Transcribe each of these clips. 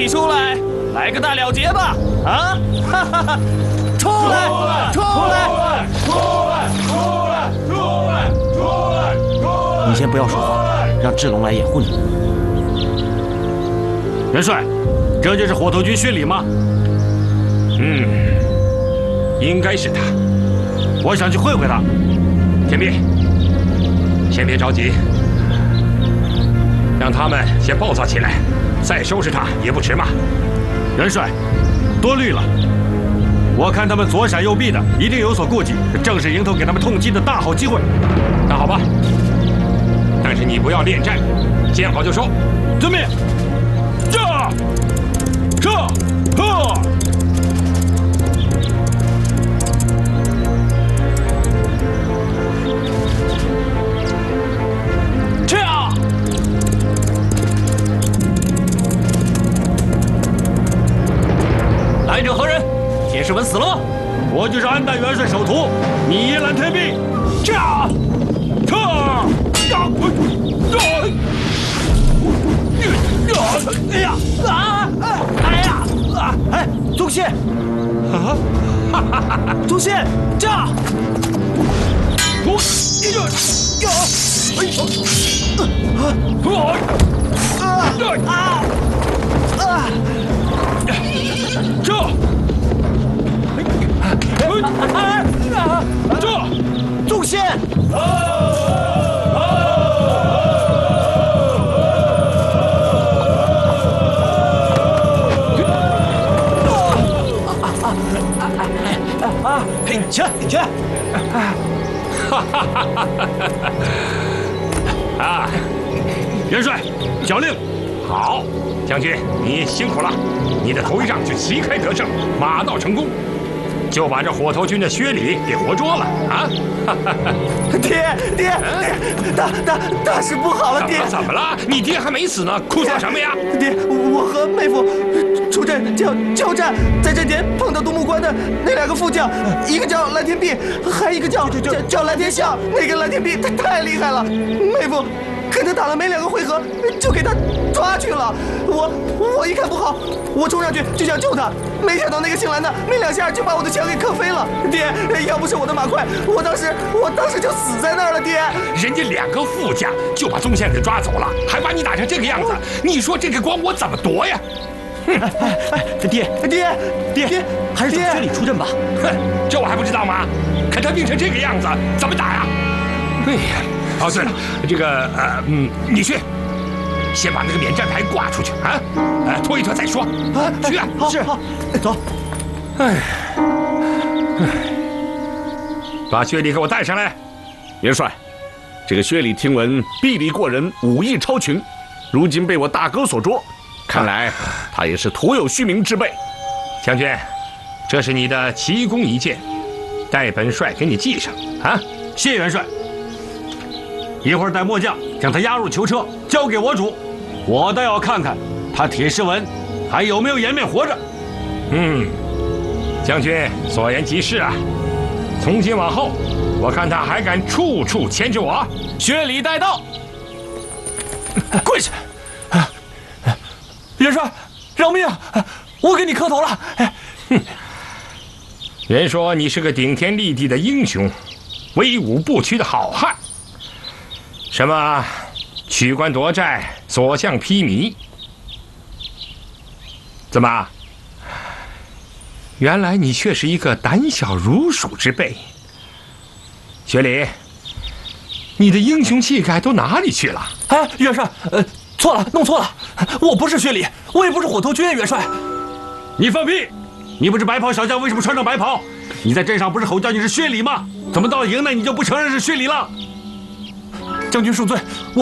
你出来，来个大了结吧！啊，哈哈哈！出来！出来！ 你先不要说话，让志龙来掩护你。 元帅，这就是火头军薛礼吗？ 应该是他。 我想去会会他。 天弼，先别着急，让他们先暴躁起来，再收拾他也不迟嘛。 元帅，多虑了。我看他们左闪右避的，一定有所顾忌，这正是迎头给他们痛击的大好机会。 那好吧，但是你不要恋战，见好就收。 遵命。驾！撤！呵！ 驾！来者何人？铁士文死了吗？ 我就是安代元帅首徒，你夜兰天弼。驾！撤！ 哎呀！哎呀！ 哎，宗宪！啊！宗宪，驾！宗宪！ 嘿，起来，起来！ 啊， 元帅，小令。 好，将军你辛苦了，你的头一仗就旗开得胜，马到成功，就把这火头军的薛礼给活捉了啊！ 爹，大事不好了，爹！ 怎么了？你爹还没死呢，哭叫什么呀？ 爹，我和妹夫出阵交战，在阵前碰到独木关的那两个副将，一个叫蓝天弼，还一个叫蓝天象。那个蓝天弼他太厉害了，妹夫跟他打了没2个回合，就给他抓去了。我一看不好，我冲上去就想救他，没想到那个姓蓝的没2下就把我的枪给磕飞了。爹，要不是我的马快，我当时就死在那儿了。爹， 人家2个副将就把宗宪给抓走了，还把你打成这个样子，你说这个光我怎么夺呀？ 爹，还是找薛礼出阵吧。 哼，这我还不知道吗？可他病成这个样子，怎么打呀？哎呀，哦对了，这个你去，先把那个免战牌挂出去啊，拖一拖再说。去啊， 是，走。 哎，把薛礼给我带上来。 元帅，这个薛礼听闻臂力过人，武艺超群，如今被我大哥所捉，看来他也是徒有虚名之辈。 将军，这是你的奇功一件，待本帅给你记上啊。 谢元帅。一会儿带末将将他押入囚车，交给我主，我倒要看看他铁士文还有没有颜面活着。 将军所言极是啊。从今往后，我看他还敢处处牵制我。 薛礼带到， 跪下！元帅，饶命！我给你磕头了。 人说你是个顶天立地的英雄，威武不屈的好汉。什么取关夺寨，所向披靡？怎么？原来你却是一个胆小如鼠之辈。薛礼，你的英雄气概都哪里去了？ 哎，元帅，错了，弄错了，我不是薛礼，我也不是火头军元帅。 你放屁！你不是白袍小将，为什么穿上白袍？你在阵上不是吼叫你是薛礼吗？怎么到了营内你就不承认是薛礼了？ 将军恕罪，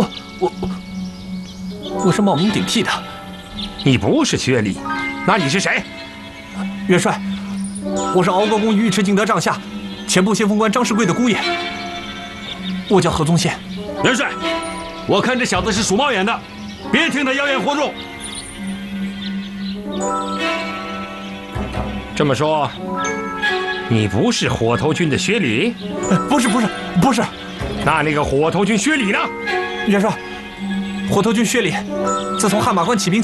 我是冒名顶替的。 你不是薛礼，那你是谁？ 元帅，我是敖国公尉迟敬德帐下前部先锋官张世贵的姑爷，我叫何宗宪。 元帅，我看这小子是属猫眼的，别听他妖言惑众。 这么说，你不是火头军的薛礼？ 不是。 那个火头军薛礼呢？ 元帅，火头军薛礼自从汗马关起兵